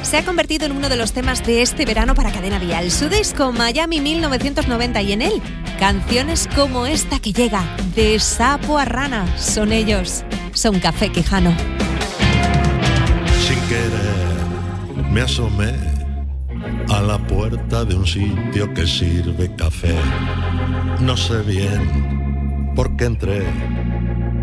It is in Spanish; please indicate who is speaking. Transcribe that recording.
Speaker 1: se ha convertido en uno de los temas de este verano para Cadena Dial. Su disco Miami 1990 y en él canciones como esta que llega, de sapo a rana. Son ellos, son Café Quijano.
Speaker 2: Sin querer me asomé a la puerta de un sitio que sirve café. No sé bien por qué entré,